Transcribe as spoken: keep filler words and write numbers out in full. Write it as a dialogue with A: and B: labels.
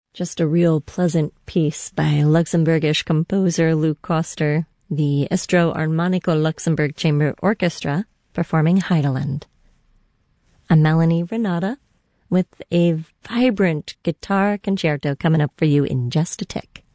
A: Just a real pleasant piece by Luxembourgish composer Luc Koster, the Estro Armonico Luxembourg Chamber Orchestra, performing Heideland. I'm Melanie Renata with a vibrant guitar concerto coming up for you in just a tick.